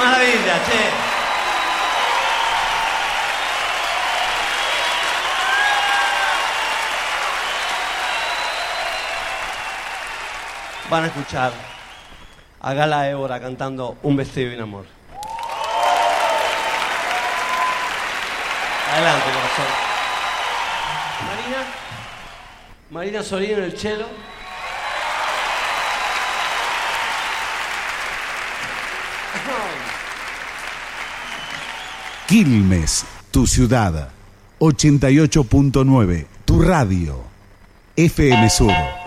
maravilla, che. Van a escuchar a Gala Évora cantando Un vestido y un amor. Adelante, corazón. Marina Sorino en el cello. Quilmes, tu ciudad. 88.9, tu radio. FM Sur.